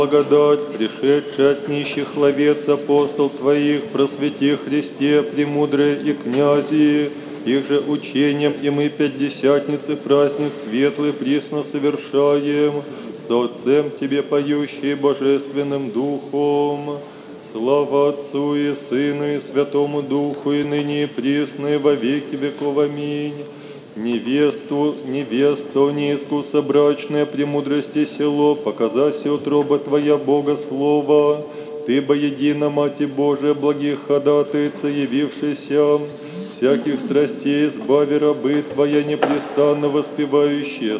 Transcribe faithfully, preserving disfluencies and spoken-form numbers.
Благодать, пришедшая от нищих ловец апостол Твоих, просвети Христе, премудрые и князи, их же учением и мы пятидесятницы праздник светлый присно совершаем, со Отцем Тебе поющие божественным Духом. Слава Отцу и Сыну и Святому Духу, и ныне и присно, и во веки веков. Аминь. Невесту, невесту, неискуса брачная, премудрости село, показаси утроба Твоя Бога Слова, Ты, боедина Мати Божия, благих ходатайца, явившийся, всяких страстей избави рабы Твоя, непрестанно воспевающие